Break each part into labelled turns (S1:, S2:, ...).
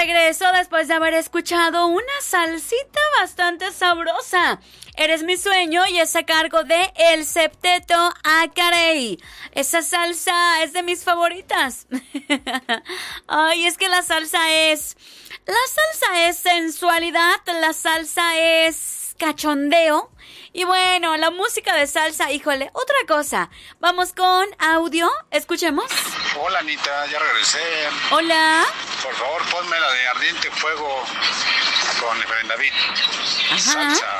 S1: regreso después de haber escuchado una salsita bastante sabrosa. Eres mi sueño y es a cargo de El Septeto Acarey. Esa salsa es de mis favoritas. Ay, es que la salsa es sensualidad, la salsa es cachondeo. Y bueno, la música de salsa, híjole, otra cosa. Vamos con audio, escuchemos.
S2: Hola Anita, ya regresé.
S1: Hola.
S2: Por favor, ponme la de Ardiente Fuego con Efraín David.
S1: Ajá.
S2: Salsa.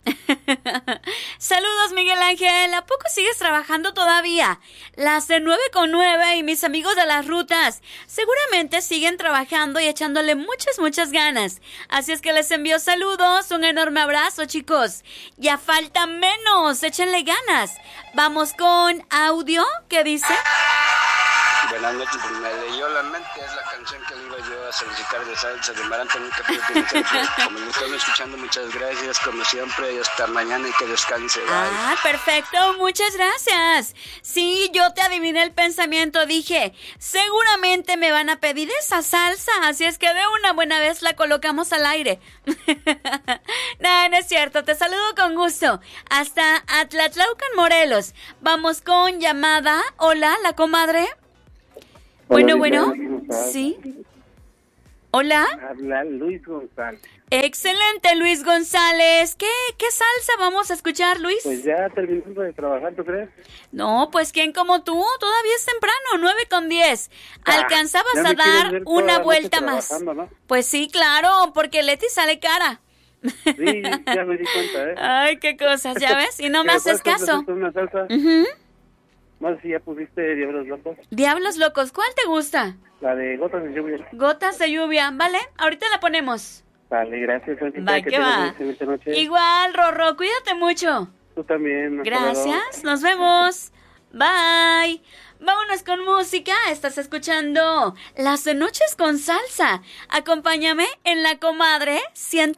S1: Saludos, Miguel Ángel. ¿A poco sigues trabajando todavía? Las de 9:09 y mis amigos de las rutas seguramente siguen trabajando y echándole muchas ganas. Así es que les envío saludos, un enorme abrazo, chicos. Ya falta menos, échenle ganas. Vamos con audio, ¿qué dice?
S3: Buenas noches, me leyó la mente, es la canción que le iba yo a solicitar de salsa de Maranta, nunca pude utilizar. Como lo estoy escuchando, muchas gracias, como siempre, y hasta mañana y que descanse. Bye.
S1: Ah, perfecto, muchas gracias. Sí, yo te adiviné el pensamiento, dije, seguramente me van a pedir esa salsa, así es que de una buena vez la colocamos al aire. No, no es cierto, te saludo con gusto. Hasta Atlatlaucan, Morelos. Vamos con llamada. Hola, la comadre.
S4: Hola,
S1: Bueno,
S4: Lisa,
S1: sí. Hola.
S4: Habla Luis González.
S1: Excelente, Luis González. ¿Qué salsa vamos a escuchar, Luis?
S4: Pues ya terminando de trabajar, ¿tú crees?
S1: No, pues ¿quién como tú? Todavía es temprano, 9:10. Alcanzabas
S4: ya me
S1: a
S4: quieres
S1: dar
S4: ver toda
S1: una
S4: la noche
S1: vuelta más.
S4: trabajando, ¿no?
S1: Pues sí, claro, porque Leti sale cara.
S4: Sí, ya me di cuenta, ¿eh?
S1: Ay, qué cosas, ¿ya ves? Y no me haces caso.
S4: Una salsa?
S1: Ujú.
S4: No sé si ya pusiste Diablos Locos.
S1: Diablos locos, ¿cuál te gusta?
S4: La de Gotas de Lluvia.
S1: Gotas de lluvia, ¿vale? Ahorita la ponemos.
S4: Vale, gracias, Anita.
S1: Va,
S4: que
S1: que
S4: tengas
S1: va.
S4: una excelente noche.
S1: Igual, Rorro, cuídate mucho.
S4: Tú también. hasta luego.
S1: Gracias, nos vemos. Bye. Vámonos con música. Estás escuchando Las de Noches con Salsa. Acompáñame en La Comadre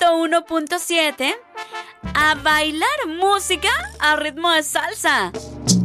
S1: 101.7 a bailar música a ritmo de salsa.